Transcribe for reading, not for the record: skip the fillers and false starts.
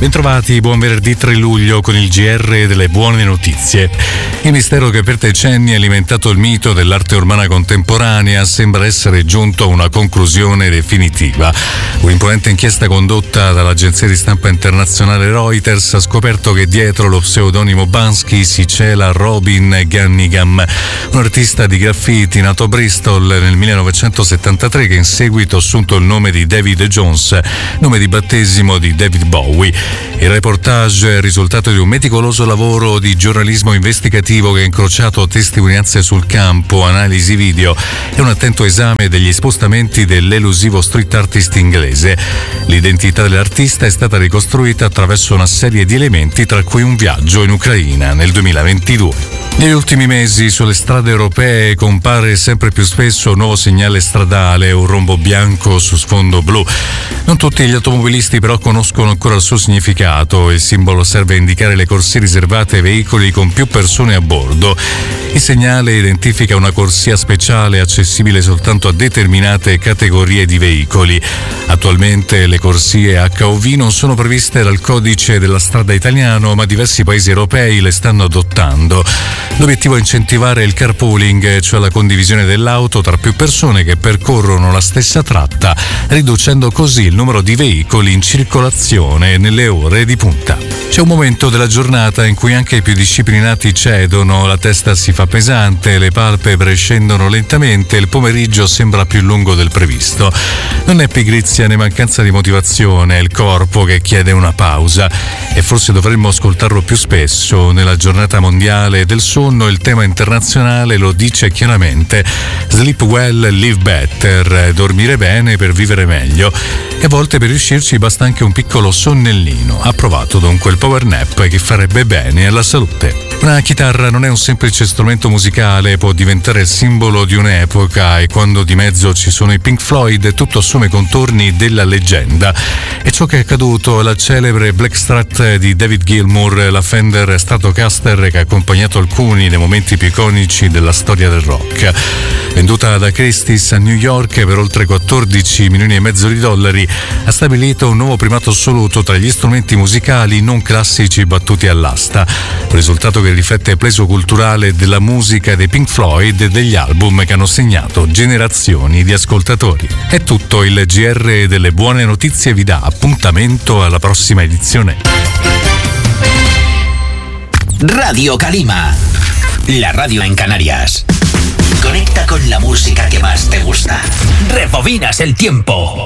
Bentrovati, buon venerdì 3 luglio con il GR delle buone notizie. Il mistero che per decenni ha alimentato il mito dell'arte urbana contemporanea sembra essere giunto a una conclusione definitiva. Un'imponente inchiesta condotta dall'agenzia di stampa internazionale Reuters ha scoperto che dietro lo pseudonimo Banksy si cela Robin Ganningham, un artista di graffiti nato a Bristol nel 1973 che in seguito ha assunto il nome di David Jones, nome di battesimo di David Bowie. Il reportage è il risultato di un meticoloso lavoro di giornalismo investigativo che ha incrociato testimonianze sul campo, analisi video e un attento esame degli spostamenti dell'elusivo street artist inglese. L'identità dell'artista è stata ricostruita attraverso una serie di elementi, tra cui un viaggio in Ucraina nel 2022. Negli ultimi mesi sulle strade europee compare sempre più spesso un nuovo segnale stradale, un rombo bianco su sfondo blu. Non tutti gli automobilisti però conoscono ancora il suo significato. Il simbolo serve a indicare le corsie riservate ai veicoli con più persone a bordo. Il segnale identifica una corsia speciale accessibile soltanto a determinate categorie di veicoli. Attualmente le corsie HOV non sono previste dal codice della strada italiano, ma diversi paesi europei le stanno adottando. L'obiettivo è incentivare il carpooling, cioè la condivisione dell'auto tra più persone che percorrono la stessa tratta, riducendo così il numero di veicoli in circolazione nelle ore di punta. C'è un momento della giornata in cui anche i più disciplinati cedono, la testa si fa pesante, le palpebre scendono lentamente, il pomeriggio sembra più lungo del previsto. Non è pigrizia né mancanza di motivazione, è il corpo che chiede una pausa e forse dovremmo ascoltarlo più spesso. Nella giornata mondiale del sonno il tema internazionale lo dice chiaramente: sleep well, live better, dormire bene per vivere meglio. E a volte per riuscirci basta anche un piccolo sonnellino, approvato dunque il power nap che farebbe bene alla salute. Una chitarra non è un semplice strumento musicale, può diventare il simbolo di un'epoca e quando di mezzo ci sono i Pink Floyd tutto assume contorni della leggenda. E ciò che è accaduto alla celebre Blackstrat di David Gilmour, la Fender Stratocaster che ha accompagnato alcuni dei momenti più iconici della storia del rock. Venduta da Christie's a New York per oltre 14 milioni e mezzo di dollari, ha stabilito un nuovo primato assoluto tra gli strumenti musicali non classici battuti all'asta. Un risultato che riflette il peso culturale della musica dei Pink Floyd e degli album che hanno segnato generazioni di ascoltatori. È tutto, il GR delle buone notizie vi dà appuntamento alla prossima edizione. Radio Calima, la radio en Canarias. Conecta con la música que más te gusta. Rebobinas el tiempo.